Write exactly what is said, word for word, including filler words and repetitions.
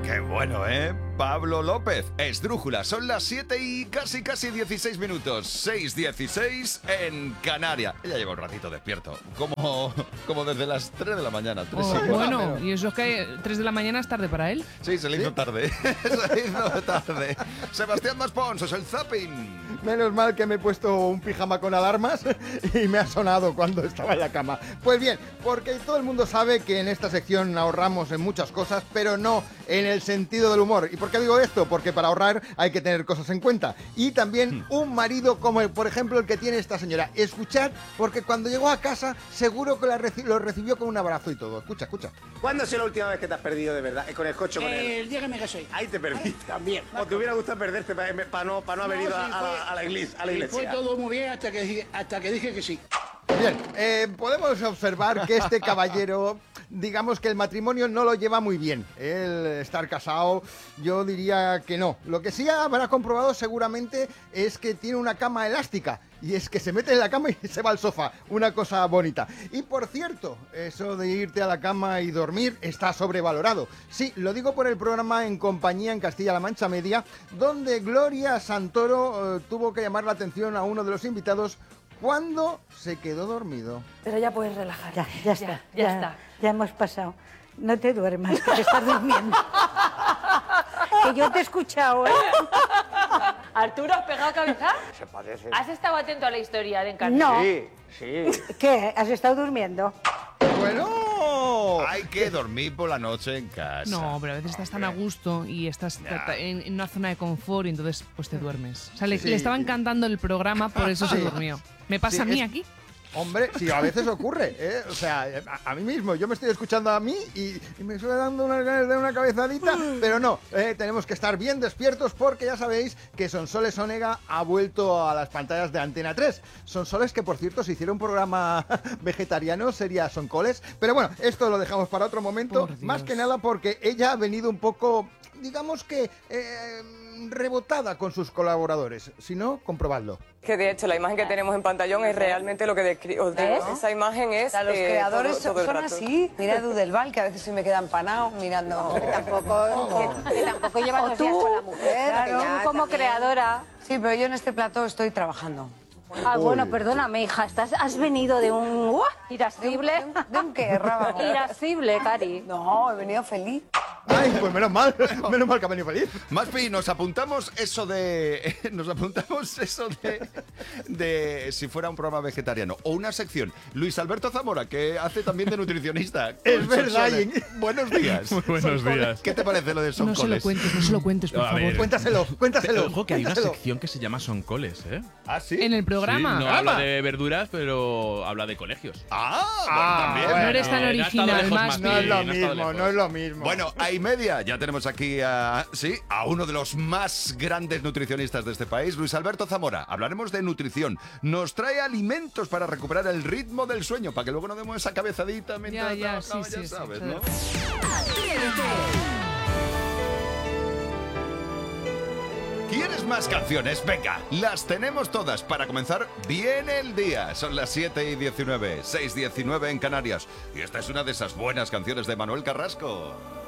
Qué bueno, ¿eh? Pablo López, Esdrújula. Son las siete y casi, casi dieciséis minutos. seis dieciséis en Canarias. Ella lleva un ratito despierto. Como, como desde las tres de la mañana. tres Oh, y bueno, menos. y eso es que tres de la mañana es tarde para él. Sí, se le hizo ¿Sí? tarde. Se le hizo tarde. Sebastián Maspons, es el zapping. Menos mal que me he puesto un pijama con alarmas y me ha sonado cuando estaba en la cama. Pues bien, porque todo el mundo sabe que en esta sección ahorramos en muchas cosas, pero no en el sentido del humor. ¿Y por qué digo esto? Porque para ahorrar hay que tener cosas en cuenta. Y también un marido como, el, por ejemplo, el que tiene esta señora. Escuchad, porque cuando llegó a casa seguro que la reci- lo recibió con un abrazo y todo. Escucha, escucha. ¿Cuándo ha sido la última vez que te has perdido de verdad? Eh, Con el coche con él. El día que me casé. Ahí te perdiste. También. ¿O te hubiera gustado perderte para no, pa no haber No, ido sí, a, a fue- la, a la iglesia? A la y iglesia? Fue todo muy bien hasta que, dije- hasta que dije que sí. Bien, eh, podemos observar que este caballero, digamos que el matrimonio no lo lleva muy bien. El estar casado, yo diría que no. Lo que sí habrá comprobado seguramente es que tiene una cama elástica. Y es que se mete en la cama y se va al sofá. Una cosa bonita. Y por cierto, eso de irte a la cama y dormir está sobrevalorado. Sí, lo digo por el programa En Compañía en Castilla-La Mancha Media, donde Gloria Santoro eh, tuvo que llamar la atención a uno de los invitados cuando se quedó dormido. Pero ya puedes relajar. Ya, ya está. Ya, Ya, está. ya hemos pasado. No te duermas, que te estás durmiendo. Que yo te he escuchado, ¿eh? Arturo, ¿has pegado cabeza? Se parece. ¿Has estado atento a la historia de Encarni? No. Sí, sí. ¿Qué? ¿Has estado durmiendo? Bueno, Hay que dormir por la noche en casa. No, pero a veces estás tan a gusto y estás ta- ta- en, en una zona de confort y entonces pues te duermes. O sea, le, Sí. le estaba encantando el programa, por eso se Sí. durmió. ¿Me pasa Sí, a mí es- aquí? hombre, sí, a veces ocurre, ¿eh? O sea, a, a mí mismo, yo me estoy escuchando a mí y, y me estoy dando unas ganas de una cabezadita, pero no, eh, tenemos que estar bien despiertos porque ya sabéis que Sonsoles Onega ha vuelto a las pantallas de Antena tres. Sonsoles que, por cierto, si hiciera un programa vegetariano sería Soncoles, pero bueno, esto lo dejamos para otro momento, Por más Dios. que nada porque ella ha venido un poco, digamos que, eh, rebotada con sus colaboradores, si no, comprobadlo. Que de hecho la imagen que tenemos en pantallón es realmente lo que descri- os digo. ¿Ves? Esa imagen es O sea, los eh, creadores todo- todo el son rato. así. Mira Dudelval, que a veces se me queda empanado mirando. Tampoco, que, que tampoco llevas O dos días tú, con la mujer. claro, que ya tú como también- creadora. Sí, pero yo en este plató estoy trabajando. Ah, bueno, perdóname, hija, estás, has venido de un ¡uh! irascible. ¿De un- de un qué, Rábago? Irascible, Cari. No, he venido feliz. Ay, pues menos mal, menos mal que ha venido feliz. Maspi, nos apuntamos eso de. Nos apuntamos eso de. De si fuera un programa vegetariano. O una sección. Luis Alberto Zamora, que hace también de nutricionista. Es Con verdad, Sonsoles. Buenos días. Muy buenos días. ¿Qué te parece lo de No se lo Soncoles? cuentes, no se lo cuentes, por A favor. ver. Cuéntaselo, cuéntaselo. Ojo, que hay una cuéntaselo. sección que se llama Soncoles, ¿eh? ¿Ah, sí? En el programa. Sí, no ¡Hala! habla de verduras, pero habla de colegios. Ah, bueno, Ah, también. bueno. No eres tan Eh, no ha original, estado lejos, más. Maspi, No es lo no ha estado mismo, lejos. no es lo mismo. Bueno, a y media ya tenemos aquí a, sí, a uno de los más grandes nutricionistas de este país, Luis Alberto Zamora. Hablaremos de nutrición. Nos trae alimentos para recuperar el ritmo del sueño, para que luego no demos esa cabezadita mientras Ya, ya, trabajamos, sí, ya sí, sí, sabes, sí. ¿no? ¿Quieres más canciones? Venga, las tenemos todas para comenzar bien el día. Son las siete y diecinueve, seis diecinueve en Canarias. Y esta es una de esas buenas canciones de Manuel Carrasco.